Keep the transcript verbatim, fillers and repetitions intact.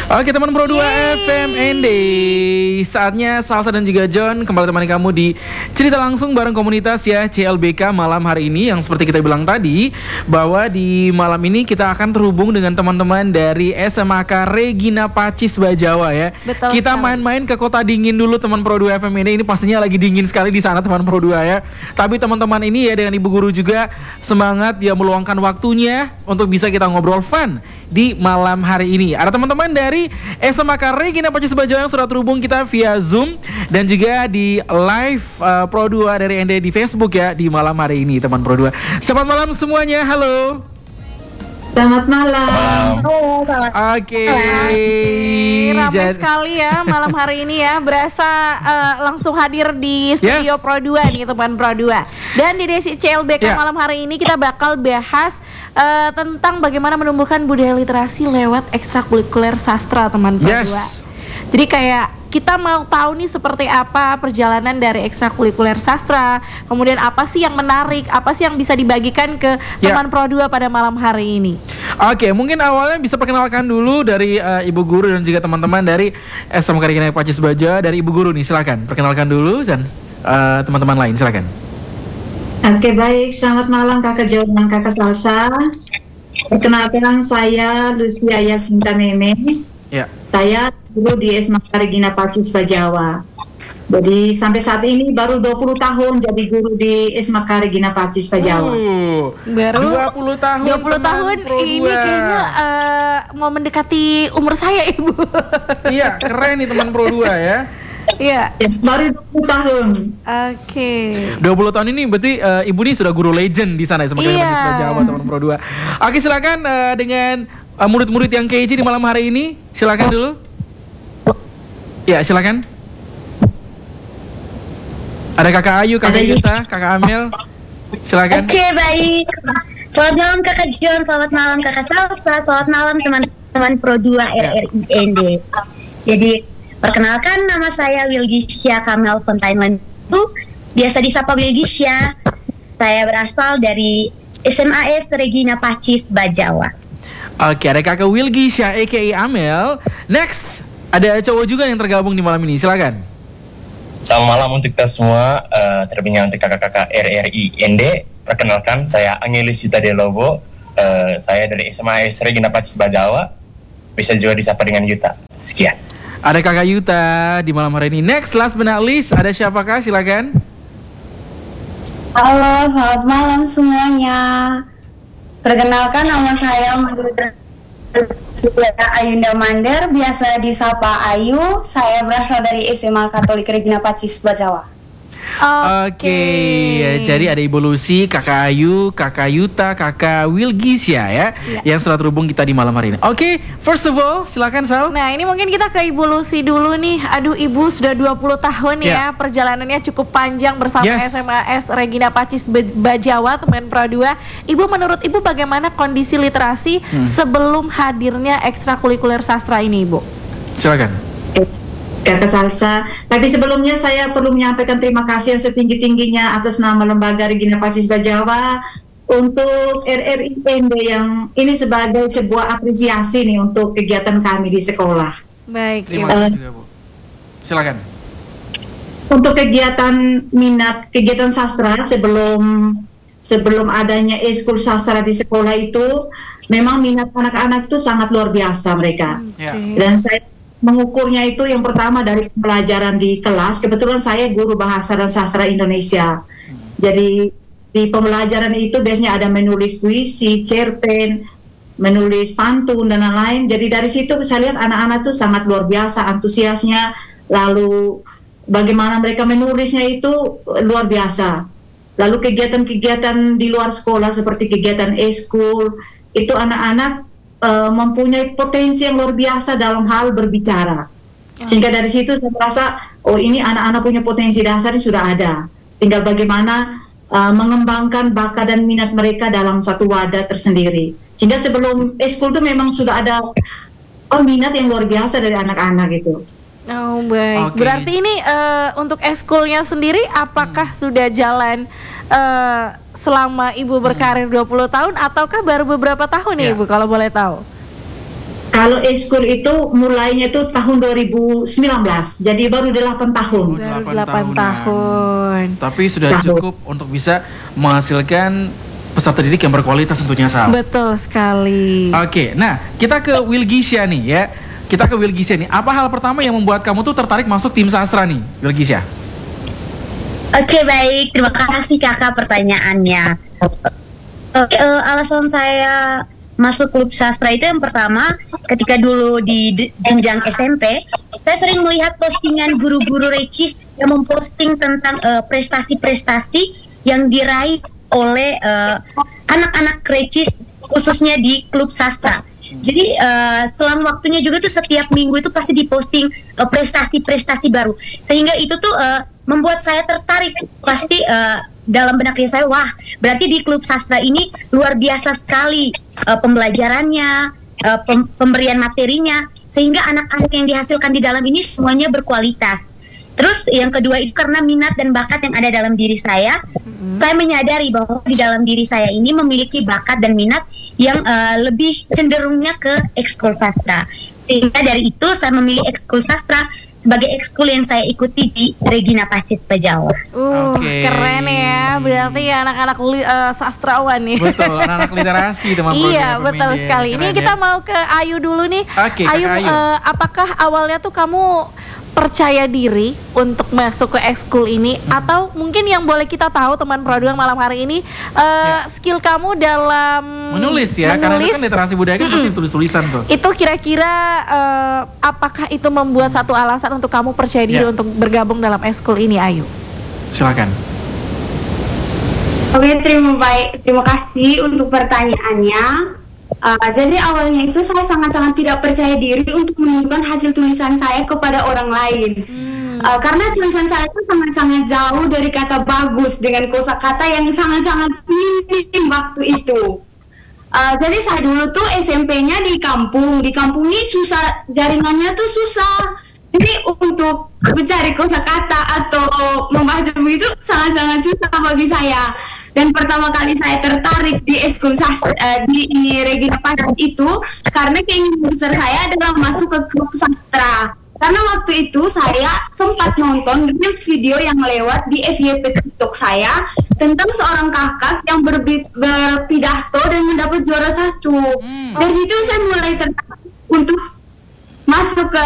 Oke teman Pro dua F M N D, saatnya Salsa dan juga John kembali temani kamu di cerita langsung bareng komunitas ya C L B K malam hari ini. Yang seperti kita bilang tadi, bahwa di malam ini kita akan terhubung dengan teman-teman dari S M A K Regina Pacis Bajawa ya. Betul kita sekali. Main-main ke kota dingin dulu teman Pro dua F M N D. Ini pastinya lagi dingin sekali di sana teman Pro dua ya. Tapi teman-teman ini ya dengan Ibu Guru juga semangat ya meluangkan waktunya untuk bisa kita ngobrol fun di malam hari ini. Ada teman-teman dari S M A K Regina Pacis Bajawa yang sudah terhubung kita via Zoom dan juga di live uh, Pro dua dari N D di Facebook ya di malam hari ini teman Pro dua. Selamat malam semuanya, halo. Selamat malam. Halo, selamat malam. Oke. Ramai Jadi- sekali ya malam hari ini ya. Berasa uh, langsung hadir di studio Yes. Pro dua nih teman Pro dua. Dan di Desi C L B K Yeah. malam hari ini kita bakal bahas uh, tentang bagaimana menumbuhkan budaya literasi lewat ekstrakurikuler sastra teman Pro Yes. dua. Jadi kayak kita mau tahu nih seperti apa perjalanan dari ekstrakurikuler sastra, kemudian apa sih yang menarik, apa sih yang bisa dibagikan ke Ya. teman Pro dua pada malam hari ini. Oke, mungkin awalnya bisa perkenalkan dulu dari uh, Ibu Guru dan juga teman-teman dari S M A K Regina Pacis Bajawa. Dari Ibu Guru nih, silakan perkenalkan dulu dan uh, teman-teman lain silakan. Oke baik, selamat malam Kakak John dan Kakak Salsa. Perkenalkan saya Lucia Yasinta Nene. Ya. Saya dulu di S M A K Regina Pacis Bajawa. Jadi sampai saat ini baru dua puluh tahun jadi guru di S M A K Regina Pacis Bajawa. Uh, Baru dua puluh tahun. dua puluh teman tahun Pro ini dua. kayaknya uh, mau mendekati umur saya, Ibu. Iya, keren nih teman Pro dua ya. Iya. Ya, baru dua puluh tahun. Oke. dua puluh tahun ini berarti uh, Ibu nih sudah guru legend di sana S M A K Regina Iya. Pacis Bajawa teman Pro dua. Oke, silakan uh, dengan uh, murid-murid yang kece di malam hari ini. Silakan dulu. Ya, silakan. Ada Kakak Ayu, Kakak Ada Yu- Yuta, Kakak Amel. Silakan. Oke, baik. Selamat malam Kakak John, selamat malam Kakak Salsa, selamat malam teman-teman Pro dua R R I N D. Jadi, perkenalkan nama saya Wilgisya Kamel Fontainland itu biasa disapa Wilgisya. Saya berasal dari S M A S Regina Pacis Bajawa. Oke, ada Kakak Wilgisya A K A Amel. Next, ada cowok juga yang tergabung di malam ini. Silakan. Selamat malam untuk kita semua, uh, terlebihnya untuk kakak-kakak R R I N D. Perkenalkan, saya Angelis Yuta Delobo. Uh, saya dari S M A S Regina Pacis Bajawa. Bisa juga disapa dengan Yuta. Sekian. Ada Kakak Yuta di malam hari ini. Next, last but not least, ada siapakah? Silakan. Halo, selamat malam semuanya. Perkenalkan nama saya Madura Ayunda Mandar, biasa disapa Ayu. Saya berasal dari S M A Katolik Regina Pacis Bajawa. Oke, ya, jadi ada Ibu Lucy, Kakak Ayu, Kakak Yuta, Kakak Wilgisya ya, Iya. yang sudah terhubung kita di malam hari ini. Oke, first of all, silakan Sal. Nah, ini mungkin kita ke Ibu Lucy dulu nih. Aduh, Ibu sudah dua puluh tahun ya. Ya. Perjalanannya cukup panjang bersama Yes. S M A S Regina Pacis Be- Bajawa, teman Pro dua. Ibu, menurut Ibu bagaimana kondisi literasi Hmm. sebelum hadirnya ekstrakurikuler sastra ini, Ibu? Silakan. Kakak Salsa. Tapi sebelumnya saya perlu menyampaikan terima kasih yang setinggi-tingginya atas nama Lembaga Regina Pacis Bajawa untuk R R I N D yang ini sebagai sebuah apresiasi nih untuk kegiatan kami di sekolah. Baik, Terima Ibu. kasih juga Bu. Silakan. Untuk kegiatan minat kegiatan sastra sebelum sebelum adanya ekskul sastra di sekolah itu memang minat anak-anak itu sangat luar biasa mereka. Ya. Oke. Dan saya mengukurnya itu yang pertama dari pelajaran di kelas. Kebetulan saya guru bahasa dan sastra Indonesia. Jadi di pembelajaran itu biasanya ada menulis puisi, cerpen, menulis pantun dan lain-lain. Jadi dari situ saya lihat anak-anak tuh sangat luar biasa antusiasnya. Lalu bagaimana mereka menulisnya itu luar biasa. Lalu kegiatan-kegiatan di luar sekolah seperti kegiatan e-school itu anak-anak uh, mempunyai potensi yang luar biasa dalam hal berbicara. Sehingga dari situ saya merasa oh ini anak-anak punya potensi dasar ini sudah ada. Tinggal bagaimana uh, mengembangkan bakat dan minat mereka dalam satu wadah tersendiri. Sehingga sebelum e-school itu memang sudah ada oh, minat yang luar biasa dari anak-anak itu. Oh, baik. Oke. Berarti ini eh, untuk ekskulnya sendiri apakah sudah jalan eh, selama Ibu berkarir dua puluh tahun ataukah baru beberapa tahun nih Ya. Ibu kalau boleh tahu? Kalau ekskul itu mulainya itu tahun dua ribu sembilan belas, jadi baru delapan tahun. Oh, Baru delapan delapan tahunan. tahun. Tapi sudah Tahun. cukup untuk bisa menghasilkan peserta didik yang berkualitas tentunya, Sal. Betul sekali. Oke, nah kita ke Wilgisya nih ya. Kita ke Wilgisya nih. Apa hal pertama yang membuat kamu tuh tertarik masuk tim sastra nih, Wilgisya? Oke, baik, terima kasih kakak pertanyaannya. Oke, eh, alasan saya masuk klub sastra itu yang pertama, ketika dulu di d- jenjang S M P, saya sering melihat postingan guru-guru recis yang memposting tentang eh, prestasi-prestasi yang diraih oleh eh, anak-anak recis, khususnya di klub sastra. Jadi uh, selang waktunya juga tuh setiap minggu itu pasti diposting uh, prestasi-prestasi baru, sehingga itu tuh uh, membuat saya tertarik. Pasti uh, dalam benaknya saya, wah berarti di klub sastra ini luar biasa sekali uh, pembelajarannya, uh, pem- pemberian materinya, sehingga anak-anak yang dihasilkan di dalam ini semuanya berkualitas. Terus yang kedua itu karena minat dan bakat yang ada dalam diri saya, mm-hmm. saya menyadari bahwa di dalam diri saya ini memiliki bakat dan minat yang uh, lebih cenderungnya ke ekskul sastra. Sehingga dari itu saya memilih ekskul sastra sebagai ekskul yang saya ikuti di Regina Pacis Pajawa. Uh, Oke. keren ya. Berarti ya anak-anak li- uh, sastrawan nih. Betul, anak-anak literasi teman Iya, betul sekali. Ini kita mau ke Ayu dulu nih. Oke, Ayu, Kakak Ayu. eh, apakah awalnya tuh kamu percaya diri untuk masuk ke ekskul ini, Hmm. atau mungkin yang boleh kita tahu teman Produang malam hari ini eh, Ya. skill kamu dalam menulis ya, karena itu kan literasi budaya kan pasti tulis-tulisan tuh. itu kira-kira eh, apakah itu membuat satu alasan untuk kamu percaya diri Ya. untuk bergabung dalam ekskul ini, Ayu? Silakan. Oke, terima baik, terima kasih untuk pertanyaannya. Uh, jadi awalnya itu saya sangat-sangat tidak percaya diri untuk menunjukkan hasil tulisan saya kepada orang lain. Uh, karena tulisan saya itu sangat-sangat jauh dari kata bagus dengan kosakata yang sangat-sangat minim waktu itu. Uh, jadi saya dulu tuh S M P-nya di kampung, di kampung ini susah, jaringannya tuh susah. Jadi untuk mencari kosakata atau membaca begitu sangat-sangat susah bagi saya. Dan pertama kali saya tertarik di ekskul sastra uh, di ini Regina Pacis itu karena keinginan besar saya adalah masuk ke klub sastra. Karena waktu itu saya sempat nonton reels video yang lewat di F Y P TikTok saya tentang seorang kakak yang berbi- berpidato dan mendapat juara satu. Hmm. Dari situ saya mulai tertarik untuk masuk ke